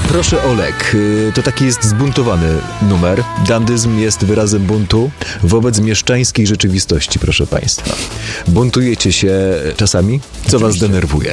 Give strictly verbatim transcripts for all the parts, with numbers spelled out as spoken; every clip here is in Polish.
Proszę Olek, to taki jest zbuntowany numer. Dandyzm jest wyrazem buntu wobec mieszczańskiej rzeczywistości, proszę państwa. Buntujecie się czasami? Co Oczywiście. Was denerwuje?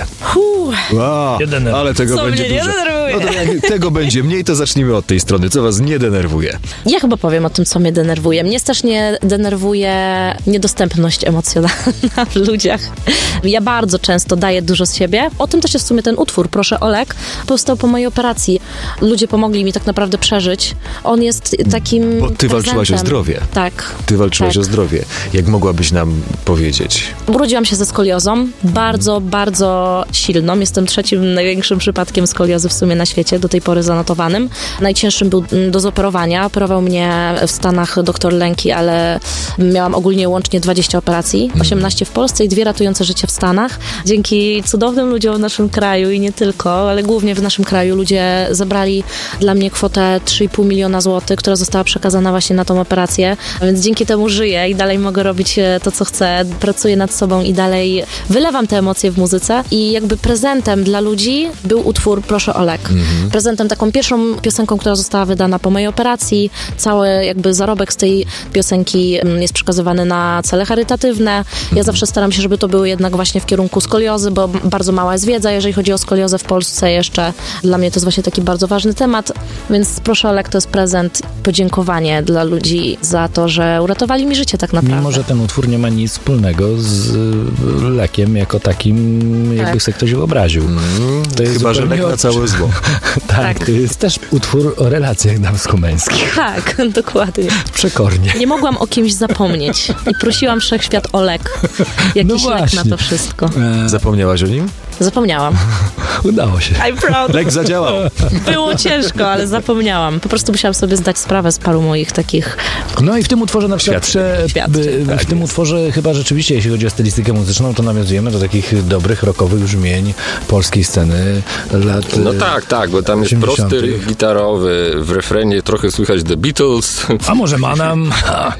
Wow, ale tego Co będzie mnie nie dużo. denerwuje? No to jak tego będzie mniej, to zacznijmy od tej strony. Co was nie denerwuje? Ja chyba powiem o tym, co mnie denerwuje. Mnie też nie denerwuje niedostępność emocjonalna w ludziach. Ja bardzo często daję dużo z siebie. O tym też jest w sumie ten utwór, Proszę Olek. Powstał po mojej operacji. Ludzie pomogli mi tak naprawdę przeżyć. On jest takim Bo ty prezentem. walczyłaś o zdrowie. Tak. Ty walczyłaś tak. o zdrowie. Jak mogłabyś nam powiedzieć? Urodziłam się ze skoliozą. Bardzo, bardzo silną. Jestem trzecim największym przypadkiem skoliozy w sumie na świecie, do tej pory zanotowanym. Najcięższym był do zoperowania. Operował mnie w Stanach doktor Lęki, ale miałam ogólnie łącznie dwadzieścia operacji. osiemnaście w Polsce i dwie ratujące życie w Stanach. Dzięki cudownym ludziom w naszym kraju i nie tylko, ale głównie w naszym kraju ludzie zabrali dla mnie kwotę trzy i pół miliona złotych, która została przekazana właśnie na tą operację. A więc dzięki temu żyję i dalej mogę robić to, co chcę. Pracuję nad sobą i dalej wylewam te emocje w muzyce. I jakby prezentem dla ludzi był utwór Proszę Olek. Mhm. Prezentem taką pierwszą piosenką, która została wydana po mojej operacji. Cały jakby zarobek z tej piosenki jest przekazywany na cele charytatywne. Ja mhm. zawsze staram się, żeby to było jednak właśnie w kierunku skoliozy, bo bardzo mała jest wiedza, jeżeli chodzi o skoliozę w Polsce jeszcze. Dla mnie to jest właśnie taki bardzo ważny temat, więc Proszę Olek to jest prezent, podziękowanie dla ludzi za to, że uratowali mi życie tak naprawdę. Mimo, że ten utwór nie ma nic wspólnego z lekiem jako takim, jakby tak. sobie ktoś wyobraził. Mm, to jest chyba, że lek na całe zło. tak, tak, to jest też utwór o relacjach damsko-męskich. Tak, dokładnie. Przekornie. Nie mogłam o kimś zapomnieć i prosiłam wszechświat o lek. Jakiś no lek na to wszystko. Zapomniałaś o nim? Zapomniałam. Udało się. I'm proud. Lek zadziałał. Było ciężko, ale zapomniałam. Po prostu musiałam sobie zdać sprawę z paru moich takich... No i w tym utworze na przykład... Prze, by, w tak tym jest. utworze chyba rzeczywiście, jeśli chodzi o stylistykę muzyczną, to nawiązujemy do takich dobrych, rockowych brzmień polskiej sceny lat No tak, tak, bo tam jest osiemdziesiątych. Prosty riff gitarowy, w refrenie trochę słychać The Beatles. A może Manam?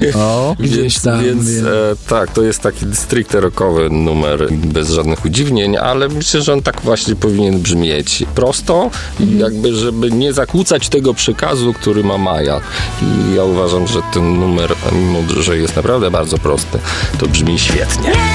o, gdzieś tam. Więc e, tak, to jest taki stricte rockowy numer, bez żadnych udziwnień, ale myślę, że on tak właśnie powinien brzmieć prosto, mm. jakby, żeby nie zakłócać tego przekazu, który ma Maja. I ja uważam, że ten numer, mimo że jest naprawdę bardzo prosty, to brzmi świetnie.